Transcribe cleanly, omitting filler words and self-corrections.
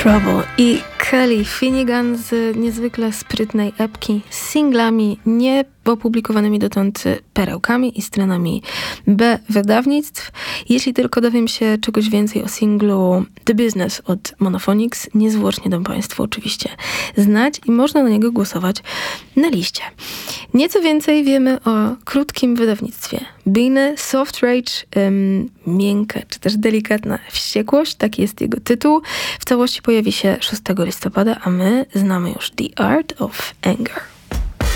Trouble i Kelly Finnegan z niezwykle sprytnej epki z singlami nieopublikowanymi dotąd perełkami i stronami B wydawnictw. Jeśli tylko dowiem się czegoś więcej o singlu The Business od Monophonics, niezwłocznie dam Państwu oczywiście znać i można na niego głosować na liście. Nieco więcej wiemy o krótkim wydawnictwie. Beany Soft Rage, miękka czy też delikatna wściekłość, taki jest jego tytuł. W całości pojawi się 6 listopada, a my znamy już The Art of Anger.